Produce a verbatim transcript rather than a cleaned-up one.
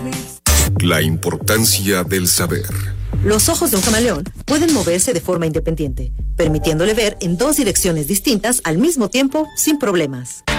La importancia del saber. Los ojos de un camaleón pueden moverse de forma independiente, permitiéndole ver en dos direcciones distintas al mismo tiempo sin problemas.